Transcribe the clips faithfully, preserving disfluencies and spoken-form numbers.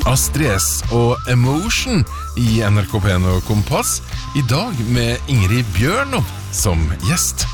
Astrid S og Emotion i N R K P N og Kompass. I dag med Ingrid Bjørnov som gjest.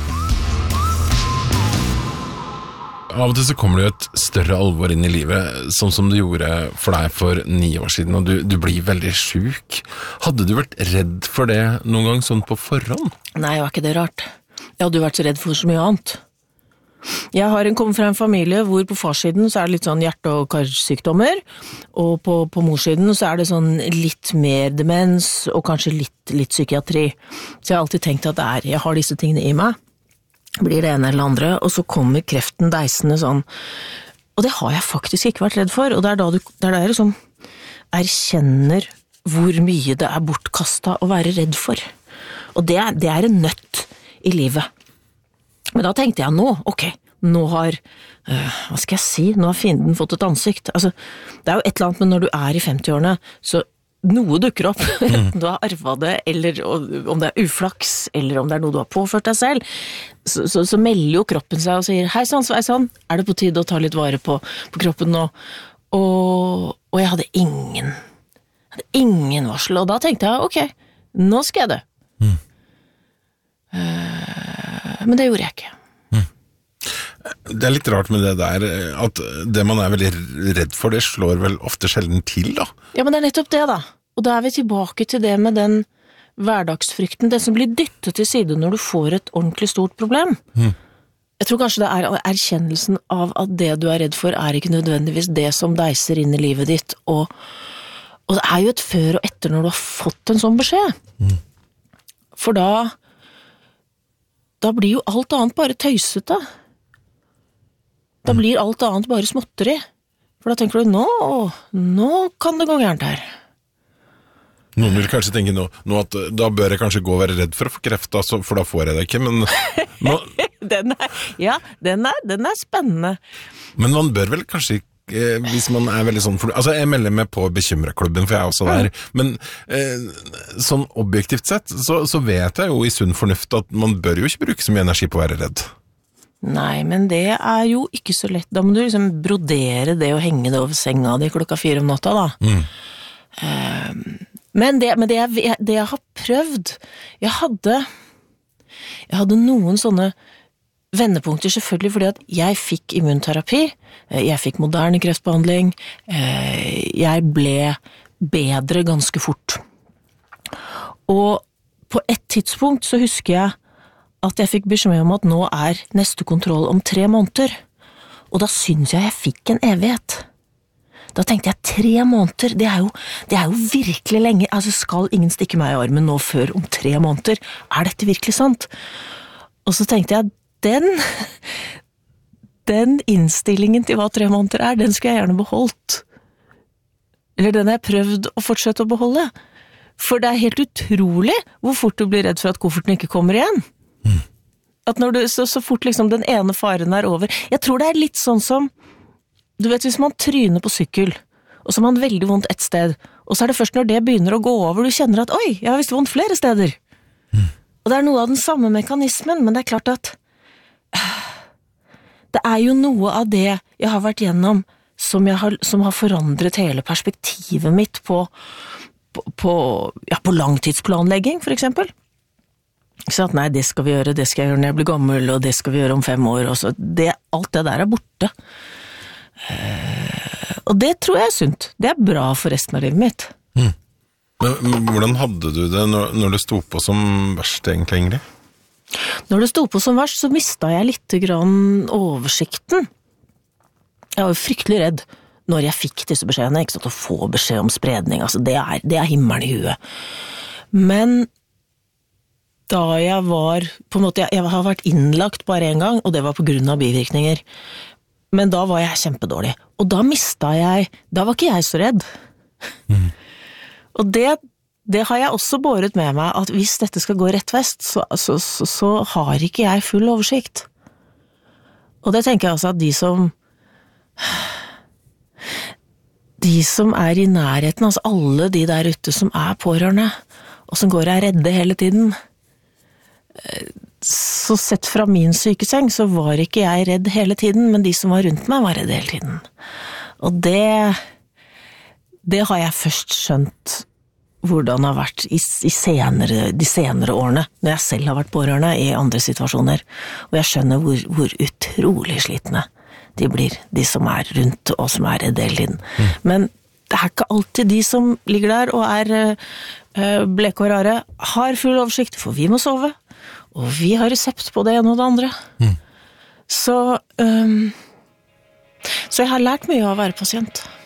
Av og til så kommer det jo et større alvor inn i livet, sånn som du gjorde for deg for ni år siden, og du, du blir veldig syk. Hadde du vært redd for det noen gang sånn på forhånd? Nei, var ikke det rart. Jeg hadde jo vært så redd for så mye annet. Jeg har en, kommer fra en familie hvor på farssiden så er det litt sånn hjerte- og karsykdommer, og på, på morssiden så er det sånn litt mer demens, og kanskje litt, litt psykiatri. Så jeg har alltid tenkt at det er, jeg har disse tingene i meg, blir det ene eller andre, og så kommer kreften deisende sånn. Og det har jeg faktisk ikke vært redd for, og det er da du, det er da jeg liksom erkjenner hvor mye det er bortkastet å være redd for. Og det er, det er en nøtt i livet. Men da tenkte jeg nå, ok, nå har, øh, hva skal jeg si, nå har fienden fått et ansikt. Altså, det er jo et eller annet med når du er i femti-årene, så noe dukker opp, enten du har arvet det, eller om det er uflaks, eller om det er noe du har påført deg selv, så, så, så melder jo kroppen seg og sier, hei sann, svei sann, er det på tide å ta litt vare på, på kroppen nå? Og, og jeg hadde ingen, hadde ingen varsel, og da tenkte jeg, ok, nå skal jeg det. Mm. Uh, men det gjorde jeg ikke. Mm. Det er litt rart med det der, at det man er veldig redd for, det slår vel ofte sjelden til, da. Ja, men det er nettopp det, da. Og da er vi tilbake til det med den hverdagsfrykten, det som blir dyttet til side når du får et ordentlig stort problem. Mm. Jeg tror kanskje det er erkjennelsen av at det du er redd for er ikke nødvendigvis det som deiser inn i livet ditt, og, og det er jo et før og etter når du har fått en sånn beskjed. Mm. For da Da blir jo alt annet bare tøysete. Da blir alt annet bare småtteri. For da tenker du, nå, nå kan det gå gærent her. Noen vil kanskje tenke nå, nå at da bør jeg kanskje gå og være redd for å få kreft, altså, for da får jeg det ikke, men... Nå... den er, ja, den er, den er spennende. Men man bør vel kanskje eh, hvis man er veldig sånn... For, altså, jeg melder meg på bekymreklubben, for jeg er også der, mm. men eh, sånn objektivt sett, så, så vet jeg jo i sunn fornuft at man bør jo ikke bruke så mye energi på å være redd. Nei, men det er jo ikke så lett. Da må du liksom brodere det og henge det over senga di klokka fire om natta, da. Mm. Uh, men det, men det, jeg, det jeg har prøvd, jeg hadde, jeg hadde noen sånne vendepunkter selvfølgelig fordi at jeg fikk immunterapi, jeg fikk moderne kreftbehandling, jeg ble bedre ganske fort. Og på et tidspunkt så husker jeg at jeg fikk beskjed om at nå er neste kontroll om tre måneder, og da synes jeg jeg fikk en evighet. Da tenkte jeg tre måneder, det er jo, det er jo virkelig lenge, altså skal ingen stikke meg i armen nå før om tre måneder, er dette virkelig sant? Og så tenkte jeg, den, den innstillingen til hva tre måneder er, den skulle jeg gjerne beholdt. Eller den har jeg prøvd å fortsette å beholde. For det er helt utrolig hvor fort du blir redd for at kofferten ikke kommer igjen. Mm. At når du, så, så fort liksom den ene faren er over. Jeg tror det er litt sånn som, du vet hvis man tryner på sykkel, og så har man veldig vondt et sted, og så er det først når det begynner å gå over, du kjenner at, oi, jeg har visst vondt flere steder. Mm. Og det er noe av den samme mekanismen, men det er klart at det er jo noe av det jeg har vært gjennom som, jeg har, som har forandret hele perspektivet mitt på, på, på, ja, på langtidsplanlegging, for eksempel. Så at nei, det skal vi gjøre, det skal jeg gjøre når jeg blir gammel, og det skal vi gjøre om fem år, og så det, alt det der er borte. Uh, og det tror jeg er sunt. Det er bra for resten av livet mitt. Mm. Men hvordan hadde du det når, når det sto på som verst egentlig, Ingrid? Når det sto på som verst, så mistet jeg litt grann oversikten. Jeg var jo fryktelig redd når jeg fikk disse beskjedene, ikke sant, å få beskjed om spredning, altså det er, det er himmelen i huet. Men da jeg var, på en måte, jeg, jeg har vært innlagt bare en gang, og det var på grunn av bivirkninger. Men da var jeg kjempedårlig. Og da mistet jeg, da var ikke jeg så redd. Mm. Og det, det har jeg også båret med meg, at hvis dette skal gå rett vest, så, så, så, så har ikke jeg full oversikt. Og det tenker jeg altså at de som, de som er i nærheten, altså alle de der ute som er pårørende, og som går og er redde hele tiden, så sett fra min sykeseng så var ikke jeg redd hele tiden, men de som var rundt meg var redde hele tiden. Og det, det har jeg først skjønt hvordan det har vært i, i senere, de senere årene, når jeg selv har vært pårørende i andre situasjoner, og jeg skjønner hvor, hvor utrolig slitne de blir, de som er rundt og som er redde hele tiden. Mm. Men det er ikke alltid de som ligger der og er uh, bleke og rare, har full oversikt, for vi må sove, og vi har resept på det ene og det andre. Mm. Så, um, så jeg har lært mye av å være pasient.